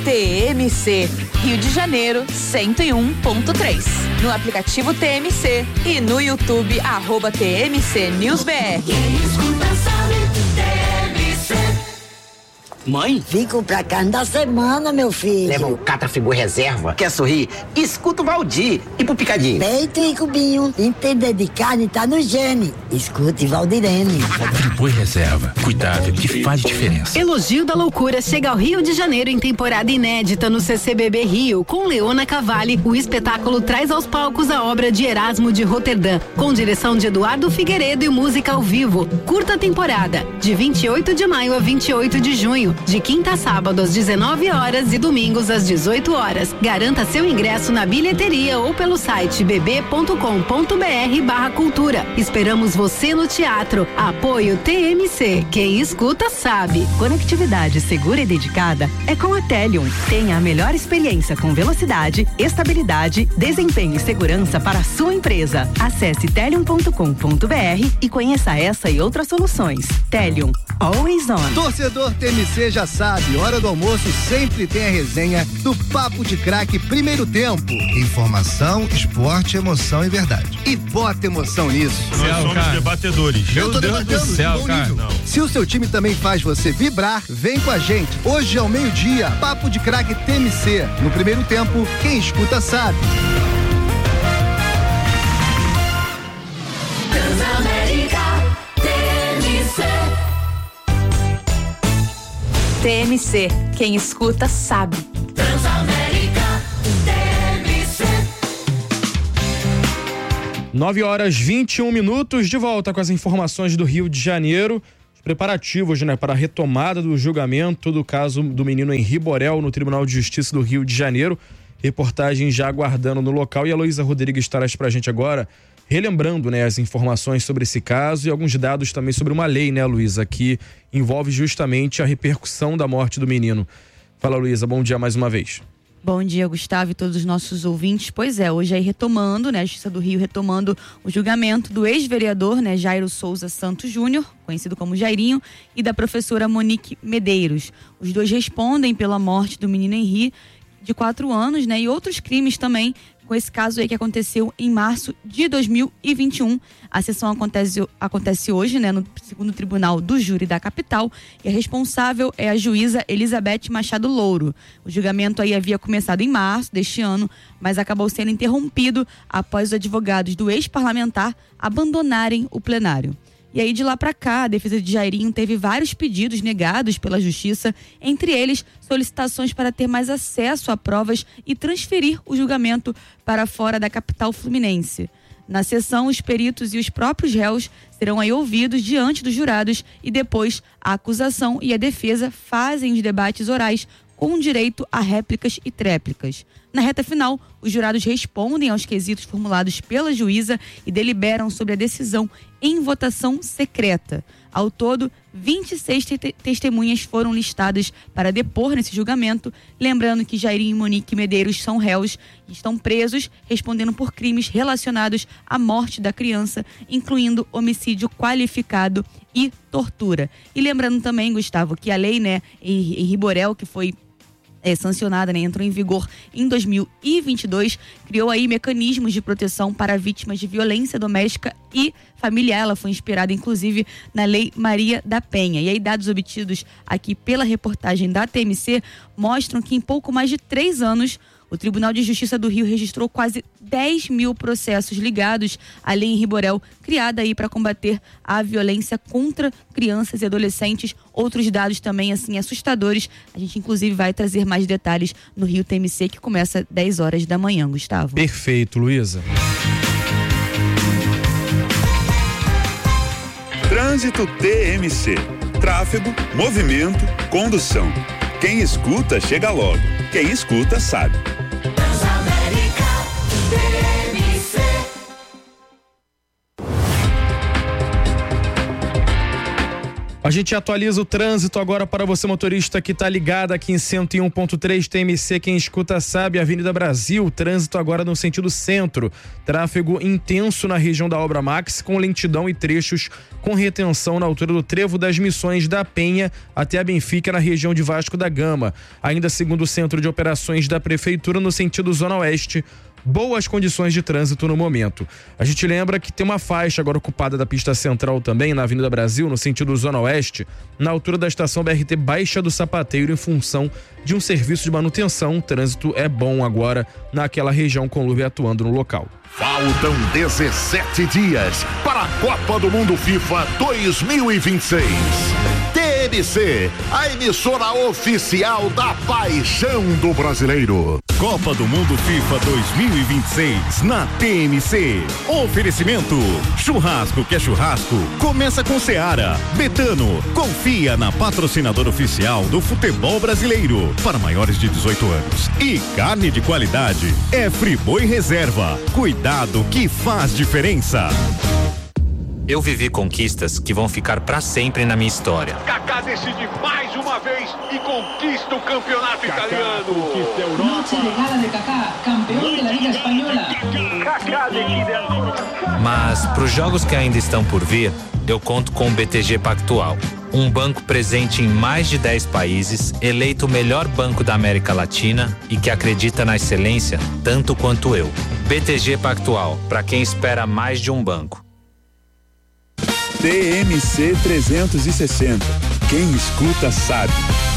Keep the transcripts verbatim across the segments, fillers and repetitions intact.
T M C, Rio de Janeiro, cento e um ponto três. No aplicativo T M C e no YouTube, arroba T M C News B R. Quem escuta sabe, T M C. Mãe? Vim comprar carne da semana, meu filho. Leva um Catrafigura reserva. Quer sorrir? Escuta o Valdir. E pro picadinho? Peito e cubinho. Entender de carne tá no gene. Escute Valdirene. Friboi reserva. Cuidado que faz diferença. Elogio da Loucura chega ao Rio de Janeiro em temporada inédita no C C B B Rio. Com Leona Cavalli, o espetáculo traz aos palcos a obra de Erasmo de Roterdã, com direção de Eduardo Figueiredo e música ao vivo. Curta temporada, de vinte e oito de maio a vinte e oito de junho. De quinta a sábado às dezenove horas e domingos às dezoito horas. Garanta seu ingresso na bilheteria ou pelo site bb ponto com ponto br barra cultura. Esperamos você no teatro. Apoio T M C. Quem escuta sabe. Conectividade segura e dedicada é com a Telium. Tenha a melhor experiência com velocidade, estabilidade, desempenho e segurança para a sua empresa. Acesse telium ponto com ponto br e conheça essa e outras soluções. Telium. Always on. Torcedor T M C já sabe, hora do almoço sempre tem a resenha do Papo de Craque Primeiro Tempo. Informação, esporte, emoção e verdade. E bota emoção nisso. Nós céu, somos cara. debatedores. Eu tô debatendo do céu, cara. Se o seu time também faz você vibrar, vem com a gente. Hoje ao meio-dia, Papo de Craque T M C. No Primeiro Tempo, quem escuta sabe. Transamérica, T M C. T M C, quem escuta sabe. Transamérica, T M C. nove horas e vinte e um minutos, de volta com as informações do Rio de Janeiro. Os preparativos, né, para a retomada do julgamento do caso do menino Henri Borel no Tribunal de Justiça do Rio de Janeiro. Reportagem já aguardando no local e a Heloísa Rodrigues traz pra gente agora, relembrando, né, as informações sobre esse caso e alguns dados também sobre uma lei, né, Luísa, que envolve justamente a repercussão da morte do menino. Fala, Luísa, bom dia mais uma vez. Bom dia, Gustavo, e todos os nossos ouvintes. Pois é, hoje aí retomando, né, a Justiça do Rio retomando o julgamento do ex-vereador, né, Jairo Souza Santos Júnior, conhecido como Jairinho, e da professora Monique Medeiros. Os dois respondem pela morte do menino Henri, de quatro anos, né, e outros crimes também, com esse caso aí que aconteceu em março de dois mil e vinte e um. A sessão acontece, acontece hoje, né, no segundo tribunal do júri da capital, e a responsável é a juíza Elizabeth Machado Louro. O julgamento aí havia começado em março deste ano, mas acabou sendo interrompido após os advogados do ex-parlamentar abandonarem o plenário. E aí de lá para cá, a defesa de Jairinho teve vários pedidos negados pela justiça, entre eles solicitações para ter mais acesso a provas e transferir o julgamento para fora da capital fluminense. Na sessão, os peritos e os próprios réus serão aí ouvidos diante dos jurados e depois a acusação e a defesa fazem os debates orais com direito a réplicas e tréplicas. Na reta final, os jurados respondem aos quesitos formulados pela juíza e deliberam sobre a decisão em votação secreta. Ao todo, vinte e seis te- testemunhas foram listadas para depor nesse julgamento, lembrando que Jairinho e Monique Medeiros são réus e estão presos, respondendo por crimes relacionados à morte da criança, incluindo homicídio qualificado e tortura. E lembrando também, Gustavo, que a lei, né, Henri Borel, que foi É, sancionada, né, entrou em vigor em dois mil e vinte e dois, criou aí mecanismos de proteção para vítimas de violência doméstica e familiar. Ela foi inspirada, inclusive, na Lei Maria da Penha. E aí, dados obtidos aqui pela reportagem da T M C mostram que em pouco mais de três anos, o Tribunal de Justiça do Rio registrou quase dez mil processos ligados à Lei Henri Borel, criada aí para combater a violência contra crianças e adolescentes. Outros dados também, assim, assustadores. A gente, inclusive, vai trazer mais detalhes no Rio T M C, que começa às dez horas da manhã, Gustavo. Perfeito, Luísa. Trânsito T M C. Tráfego, movimento, condução. Quem escuta, chega logo. Quem escuta, sabe. Transamérica, T M C. A gente atualiza o trânsito agora para você, motorista que está ligado aqui em cento e um ponto três T M C. Quem escuta sabe, Avenida Brasil, trânsito agora no sentido centro. Tráfego intenso na região da Obra Max, com lentidão e trechos com retenção na altura do Trevo das Missões da Penha até a Benfica, na região de Vasco da Gama. Ainda segundo o Centro de Operações da Prefeitura, no sentido Zona Oeste, boas condições de trânsito no momento. A gente lembra que tem uma faixa agora ocupada da pista central também, na Avenida Brasil, no sentido Zona Oeste, na altura da estação B R T Baixa do Sapateiro, em função de um serviço de manutenção. O trânsito é bom agora naquela região, com Lube atuando no local. Faltam dezessete dias para a Copa do Mundo FIFA dois mil e vinte e seis. T M C, a emissora oficial da paixão do brasileiro. Copa do Mundo FIFA dois mil e vinte e seis na T M C. Oferecimento: churrasco que é churrasco, começa com Seara. Betano, confia na patrocinadora oficial do futebol brasileiro para maiores de dezoito anos. E carne de qualidade é Friboi Reserva. Cuidado que faz diferença. Eu vivi conquistas que vão ficar pra sempre na minha história. Kaká decide mais uma vez e conquista o campeonato Kaká italiano. Conquista a Europa. Noche de gala de Kaká, campeão da Liga Espanhola. Kaká decide a... Mas pros jogos que ainda estão por vir, eu conto com o B T G Pactual. Um banco presente em mais de dez países, eleito o melhor banco da América Latina e que acredita na excelência tanto quanto eu. B T G Pactual, para quem espera mais de um banco. T M C trezentos e sessenta. Quem escuta sabe.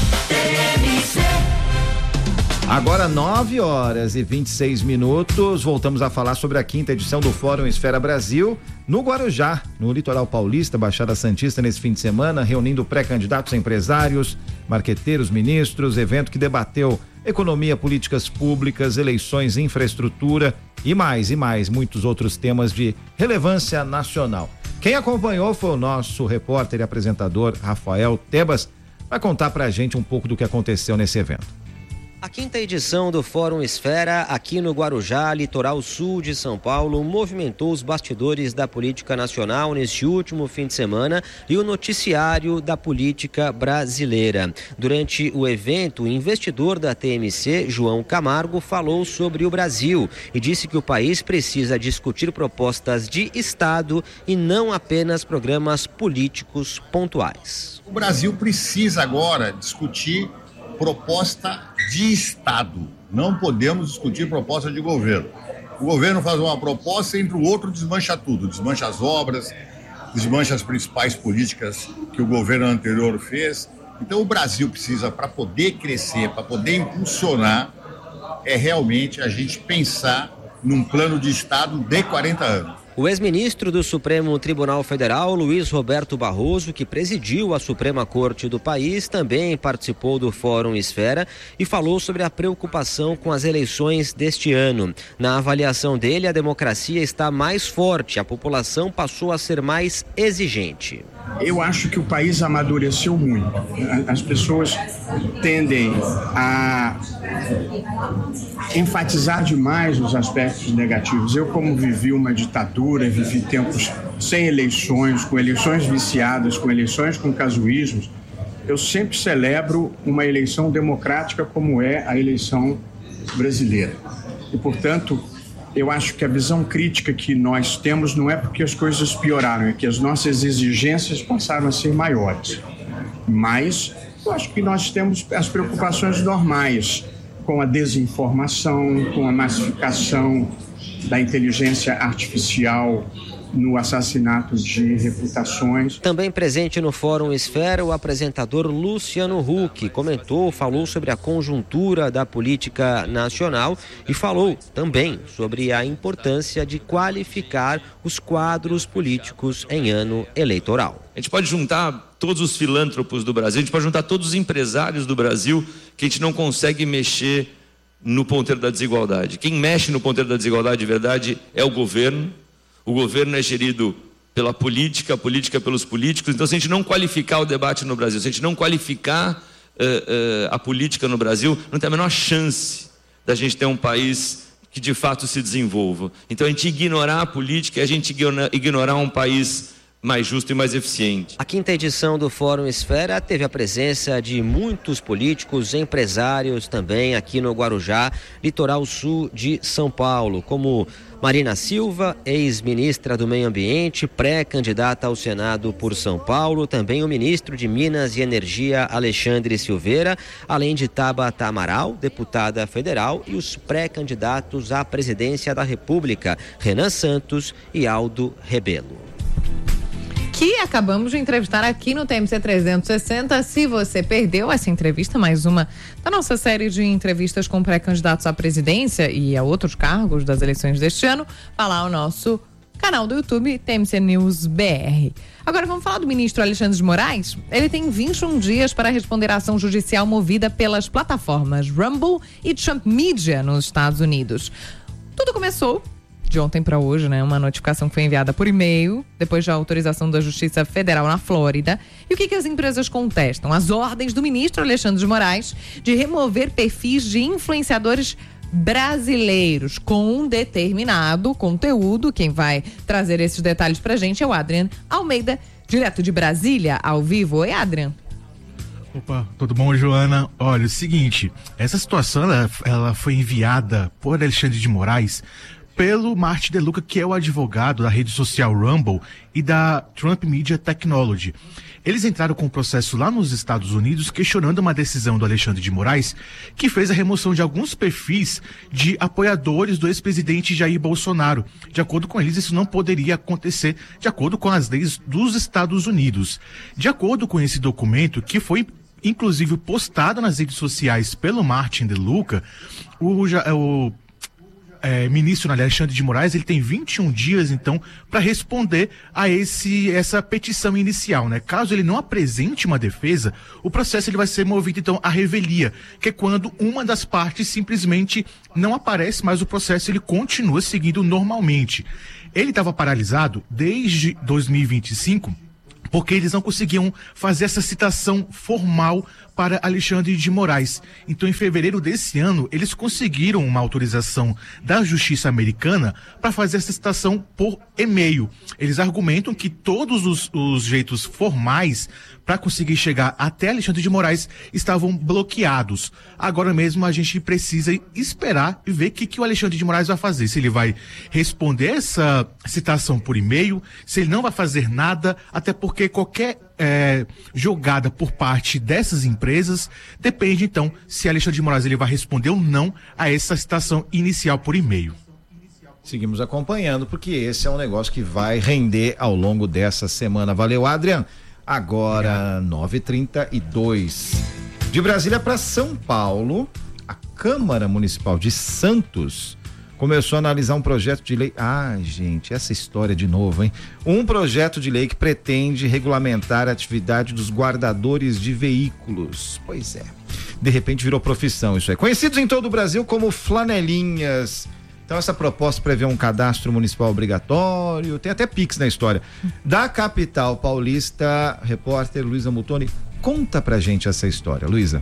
Agora nove horas e vinte e seis minutos, voltamos a falar sobre a quinta edição do Fórum Esfera Brasil no Guarujá, no litoral paulista, Baixada Santista, nesse fim de semana, reunindo pré-candidatos, empresários, marqueteiros, ministros, evento que debateu economia, políticas públicas, eleições, infraestrutura e mais, e mais, muitos outros temas de relevância nacional. Quem acompanhou foi o nosso repórter e apresentador Rafael Tebas, vai contar pra gente um pouco do que aconteceu nesse evento. A quinta edição do Fórum Esfera, aqui no Guarujá, litoral sul de São Paulo, movimentou os bastidores da política nacional neste último fim de semana e o noticiário da política brasileira. Durante o evento, o investidor da T M C, João Camargo, falou sobre o Brasil e disse que o país precisa discutir propostas de Estado e não apenas programas políticos pontuais. O Brasil precisa agora discutir proposta de Estado. Não podemos discutir proposta de governo. O governo faz uma proposta, entre o outro desmancha tudo. Desmancha as obras, desmancha as principais políticas que o governo anterior fez. Então o Brasil precisa, para poder crescer, para poder impulsionar, é realmente a gente pensar num plano de Estado de quarenta anos. O ex-ministro do Supremo Tribunal Federal, Luiz Roberto Barroso, que presidiu a Suprema Corte do país, também participou do Fórum Esfera e falou sobre a preocupação com as eleições deste ano. Na avaliação dele, a democracia está mais forte, a população passou a ser mais exigente. Eu acho que o país amadureceu muito. As pessoas tendem a enfatizar demais os aspectos negativos. Eu, como vivi uma ditadura, vivi tempos sem eleições, com eleições viciadas, com eleições com casuísmos, eu sempre celebro uma eleição democrática como é a eleição brasileira. E, portanto, eu acho que a visão crítica que nós temos não é porque as coisas pioraram, é que as nossas exigências passaram a ser maiores. Mas eu acho que nós temos as preocupações normais com a desinformação, com a massificação da inteligência artificial no assassinato de reputações. Também presente no Fórum Esfera, o apresentador Luciano Huck comentou, falou sobre a conjuntura da política nacional e falou também sobre a importância de qualificar os quadros políticos em ano eleitoral. A gente pode juntar todos os filântropos do Brasil, a gente pode juntar todos os empresários do Brasil, que a gente não consegue mexer no ponteiro da desigualdade. Quem mexe no ponteiro da desigualdade de verdade é o governo. O governo é gerido pela política, a política pelos políticos. Então, se a gente não qualificar o debate no Brasil, se a gente não qualificar uh, uh, a política no Brasil, não tem a menor chance da gente ter um país que de fato se desenvolva. Então, a gente ignorar a política, a gente ignorar um país mais justo e mais eficiente. A quinta edição do Fórum Esfera teve a presença de muitos políticos, empresários também aqui no Guarujá, litoral sul de São Paulo, como Marina Silva, ex-ministra do Meio Ambiente, pré-candidata ao Senado por São Paulo, também o ministro de Minas e Energia, Alexandre Silveira, além de Tabata Amaral, deputada federal, e os pré-candidatos à presidência da República, Renan Santos e Aldo Rebelo. Que acabamos de entrevistar aqui no T M C trezentos e sessenta. Se você perdeu essa entrevista, mais uma da nossa série de entrevistas com pré-candidatos à presidência e a outros cargos das eleições deste ano, vá lá o nosso canal do YouTube, T M C News B R. Agora vamos falar do ministro Alexandre de Moraes. Ele tem vinte e um dias para responder à ação judicial movida pelas plataformas Rumble e Trump Media nos Estados Unidos. Tudo começou de ontem para hoje, né? Uma notificação que foi enviada por e-mail, depois da autorização da Justiça Federal na Flórida. E o que que as empresas contestam? As ordens do ministro Alexandre de Moraes de remover perfis de influenciadores brasileiros com um determinado conteúdo. Quem vai trazer esses detalhes pra gente é o Adrian Almeida, direto de Brasília, ao vivo. Oi, Adrian. Opa, tudo bom, Joana? Olha, o seguinte, essa situação ela, ela foi enviada por Alexandre de Moraes pelo Martin DeLuca, que é o advogado da rede social Rumble e da Trump Media Technology. Eles entraram com um processo lá nos Estados Unidos questionando uma decisão do Alexandre de Moraes que fez a remoção de alguns perfis de apoiadores do ex-presidente Jair Bolsonaro. De acordo com eles, isso não poderia acontecer de acordo com as leis dos Estados Unidos. De acordo com esse documento, que foi inclusive postado nas redes sociais pelo Martin DeLuca, o, o É, ministro Alexandre de Moraes, ele tem vinte e um dias, então, para responder a esse, essa petição inicial, né? Caso ele não apresente uma defesa, o processo ele vai ser movido, então, à revelia, que é quando uma das partes simplesmente não aparece, mas o processo ele continua seguindo normalmente. Ele estava paralisado desde dois mil e vinte e cinco, porque eles não conseguiam fazer essa citação formal para Alexandre de Moraes. Então, em fevereiro desse ano, eles conseguiram uma autorização da Justiça Americana para fazer essa citação por e-mail. Eles argumentam que todos os, os jeitos formais para conseguir chegar até Alexandre de Moraes estavam bloqueados. Agora mesmo a gente precisa esperar e ver o que, que o Alexandre de Moraes vai fazer. Se ele vai responder essa citação por e-mail, se ele não vai fazer nada, até porque qualquer É, jogada por parte dessas empresas, depende então se Alexandre de Moraes ele vai responder ou não a essa citação inicial por e-mail. Seguimos acompanhando, porque esse é um negócio que vai render ao longo dessa semana. Valeu, Adrian. Agora, nove e trinta e dois. De Brasília para São Paulo, a Câmara Municipal de Santos começou a analisar um projeto de lei. Ah, gente, essa história de novo, hein? Um projeto de lei que pretende regulamentar a atividade dos guardadores de veículos. Pois é. De repente virou profissão isso aí. Conhecidos em todo o Brasil como flanelinhas. Então essa proposta prevê um cadastro municipal obrigatório, tem até Pix na história. Da capital paulista, repórter Luísa Mutoni, conta pra gente essa história, Luísa.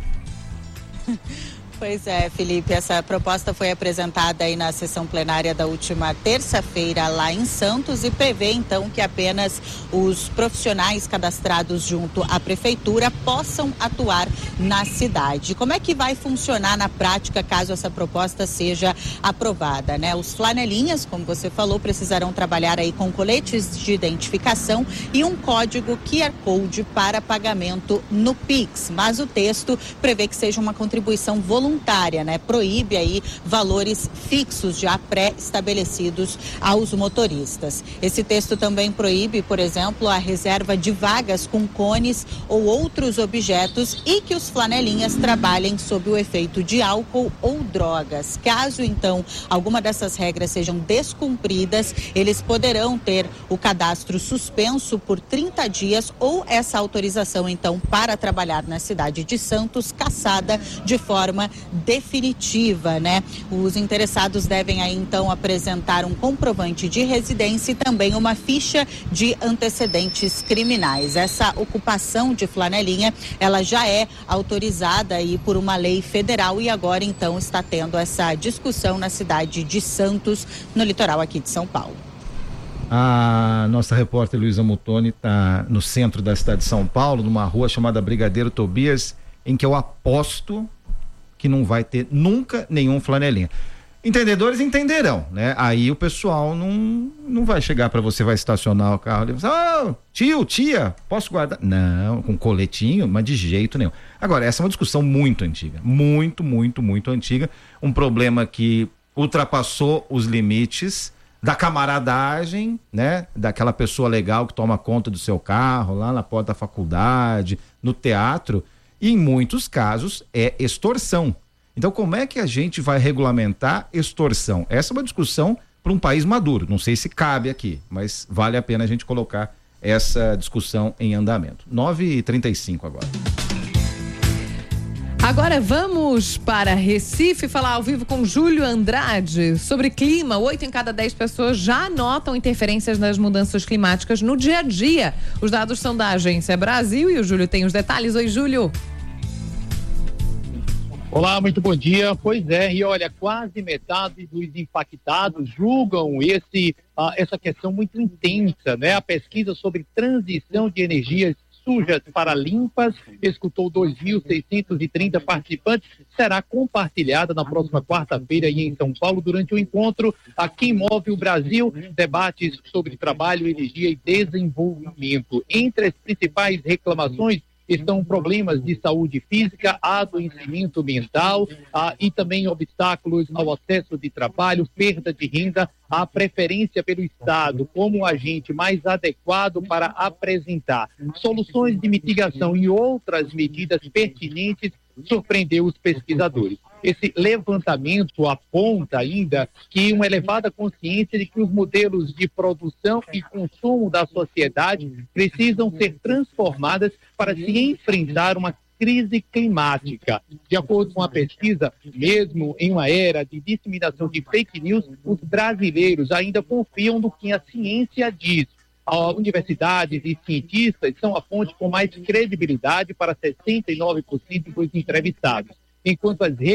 Pois é, Felipe, essa proposta foi apresentada aí na sessão plenária da última terça-feira lá em Santos e prevê então que apenas os profissionais cadastrados junto à prefeitura possam atuar na cidade. Como é que vai funcionar na prática caso essa proposta seja aprovada, né? Os flanelinhas, como você falou, precisarão trabalhar aí com coletes de identificação e um código Q R Code para pagamento no Pix, mas o texto prevê que seja uma contribuição voluntária voluntária, né? Proíbe aí valores fixos já pré-estabelecidos aos motoristas. Esse texto também proíbe, por exemplo, a reserva de vagas com cones ou outros objetos e que os flanelinhas trabalhem sob o efeito de álcool ou drogas. Caso, então, alguma dessas regras sejam descumpridas, eles poderão ter o cadastro suspenso por trinta dias ou essa autorização, então, para trabalhar na cidade de Santos, cassada de forma definitiva, né? Os interessados devem aí então apresentar um comprovante de residência e também uma ficha de antecedentes criminais. Essa ocupação de flanelinha, ela já é autorizada aí por uma lei federal e agora então está tendo essa discussão na cidade de Santos, no litoral aqui de São Paulo. A nossa repórter Luísa Mutoni está no centro da cidade de São Paulo, numa rua chamada Brigadeiro Tobias, em que eu aposto que não vai ter nunca nenhum flanelinha. Entendedores entenderão, né? Aí o pessoal não, não vai chegar para você, vai estacionar o carro e falar, oh, tio, tia, posso guardar? Não, com coletinho, mas de jeito nenhum. Agora, essa é uma discussão muito antiga, muito, muito, muito antiga, um problema que ultrapassou os limites da camaradagem, né? Daquela pessoa legal que toma conta do seu carro lá na porta da faculdade, no teatro, e em muitos casos é extorsão. Então, como é que a gente vai regulamentar extorsão? Essa é uma discussão para um país maduro. Não sei se cabe aqui, mas vale a pena a gente colocar essa discussão em andamento. nove e trinta e cinco agora. Agora vamos para Recife falar ao vivo com Júlio Andrade sobre clima. Oito em cada dez pessoas já notam interferências nas mudanças climáticas no dia a dia. Os dados são da Agência Brasil e o Júlio tem os detalhes. Oi, Júlio. Olá, muito bom dia. Pois é, e olha, quase metade dos impactados julgam esse, uh, essa questão muito intensa, né? A pesquisa sobre transição de energias sujas para limpas escutou dois mil seiscentos e trinta participantes, será compartilhada na próxima quarta-feira em São Paulo durante o encontro a Quem Move o Brasil, debates sobre trabalho, energia e desenvolvimento. Entre as principais reclamações estão problemas de saúde física, adoecimento mental ah, e também obstáculos ao acesso de trabalho, perda de renda, a preferência pelo Estado como agente mais adequado para apresentar soluções de mitigação e outras medidas pertinentes surpreendeu os pesquisadores. Esse levantamento aponta ainda que uma elevada consciência de que os modelos de produção e consumo da sociedade precisam ser transformadas para se enfrentar uma crise climática. De acordo com a pesquisa, mesmo em uma era de disseminação de fake news, os brasileiros ainda confiam no que a ciência diz. As universidades e cientistas são a fonte com mais credibilidade para sessenta e nove por cento dos entrevistados, enquanto as redes